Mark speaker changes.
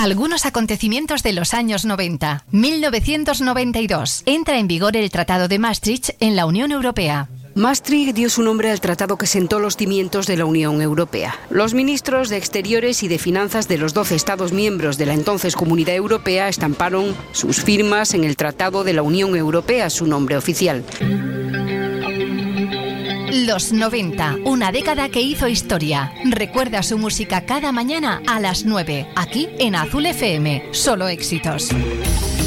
Speaker 1: Algunos acontecimientos de los años 90. 1992. Entra en vigor el Tratado de Maastricht en la Unión Europea.
Speaker 2: Maastricht dio su nombre al tratado que sentó los cimientos de la Unión Europea. Los ministros de Exteriores y de Finanzas de los 12 Estados miembros de la entonces Comunidad Europea estamparon sus firmas en el Tratado de la Unión Europea, su nombre oficial.
Speaker 1: Los 90, una década que hizo historia. Recuerda su música cada mañana a las 9, aquí en Azul FM. Solo éxitos.